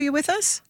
you with us?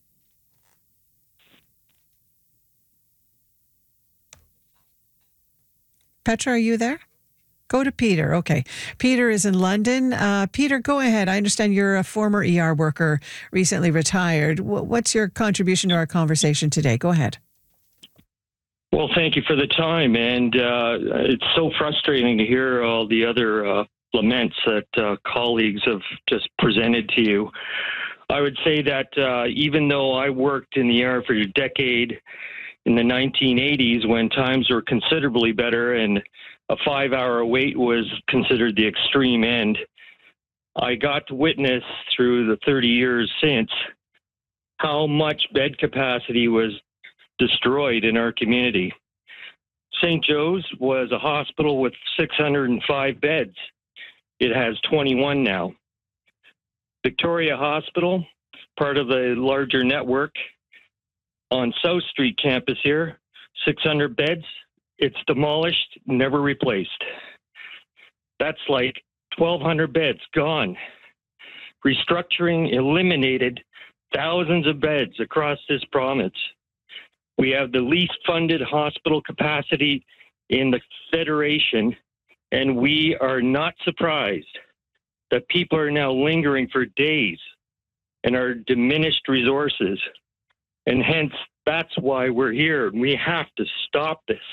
Petra, are you there? Go to Peter. Okay. Peter is in London. Peter, go ahead. I understand you're a former ER worker, recently retired. What's your contribution to our conversation today? Go ahead. Well, thank you for the time. And it's so frustrating to hear all the other laments that colleagues have just presented to you. I would say that even though I worked in the ER for a decade in the 1980s when times were considerably better and a 5-hour wait was considered the extreme end, I got to witness through the 30 years since how much bed capacity was destroyed in our community. St. Joe's was a hospital with 605 beds. It has 21 now. Victoria Hospital, part of a larger network on South Street campus here, 600 beds. It's demolished, never replaced. That's like 1,200 beds gone. Restructuring eliminated thousands of beds across this province. We have the least funded hospital capacity in the Federation, and we are not surprised that people are now lingering for days and our diminished resources. And hence, that's why we're here. We have to stop this.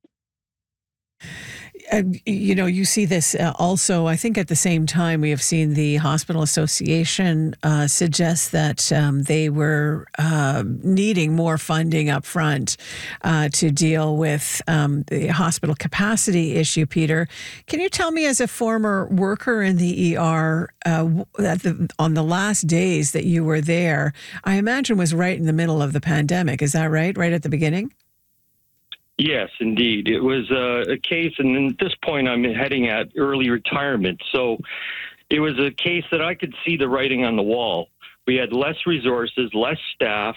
You see this also, I think at the same time, we have seen the Hospital Association suggest that they were needing more funding up front to deal with the hospital capacity issue. Peter, can you tell me, as a former worker in the ER, on the last days that you were there, I imagine was right in the middle of the pandemic. Is that right? Right at the beginning? Yes, indeed. It was a case, and at this point I'm heading at early retirement. So it was a case that I could see the writing on the wall. We had less resources, less staff,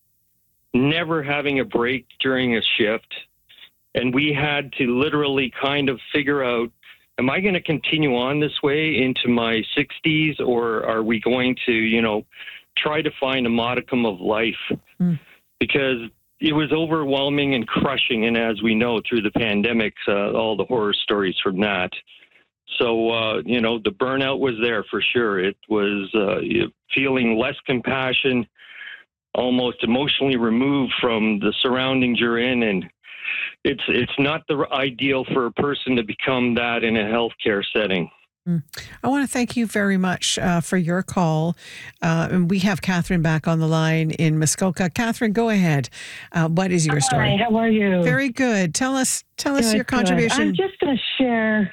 never having a break during a shift. And we had to literally kind of figure out, am I going to continue on this way into my 60s, or are we going to, try to find a modicum of life? Because it was overwhelming and crushing, and as we know through the pandemic, all the horror stories from that. So, the burnout was there for sure. It was feeling less compassion, almost emotionally removed from the surroundings you're in, and it's not the ideal for a person to become that in a healthcare setting. I want to thank you very much for your call. And we have Catherine back on the line in Muskoka. Catherine, go ahead. What is your story? Hi, how are you? Very good. Tell us your contribution. I'm just going to share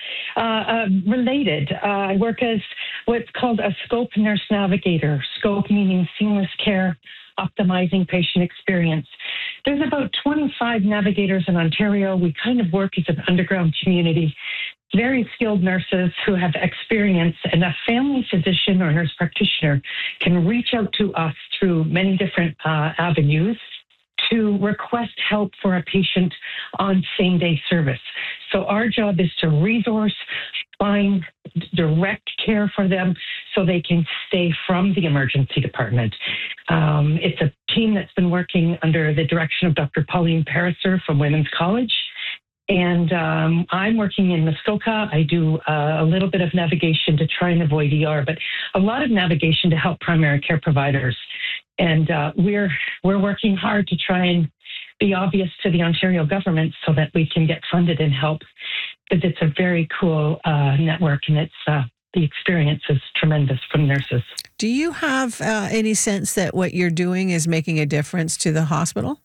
related. I work as what's called a SCOPE nurse navigator. SCOPE meaning seamless care, optimizing patient experience. There's about 25 navigators in Ontario. We kind of work as an underground community. Very skilled nurses who have experience, and a family physician or nurse practitioner can reach out to us through many different avenues to request help for a patient on same-day service. So our job is to resource, find direct care for them so they can stay from the emergency department. It's a team that's been working under the direction of Dr. Pauline Pariser from Women's College. And I'm working in Muskoka. I do a little bit of navigation to try and avoid ER, but a lot of navigation to help primary care providers. And we're working hard to try and be obvious to the Ontario government so that we can get funded and help, because it's a very cool network, and it's the experience is tremendous from nurses. Do you have any sense that what you're doing is making a difference to the hospital?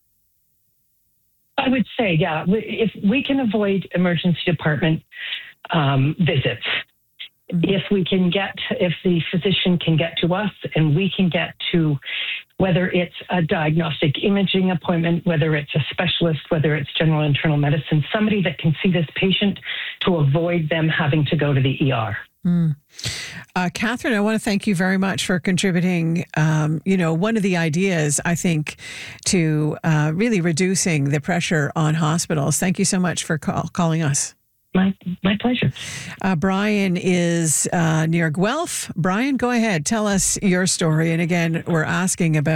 I would say, yeah, if we can avoid emergency department visits, if the physician can get to us and we can get to, whether it's a diagnostic imaging appointment, whether it's a specialist, whether it's general internal medicine, somebody that can see this patient to avoid them having to go to the ER. Catherine, I want to thank you very much for contributing. One of the ideas, I think, to really reducing the pressure on hospitals. Thank you so much for calling us. My pleasure. Brian is near Guelph. Brian, go ahead. Tell us your story. And again, we're asking about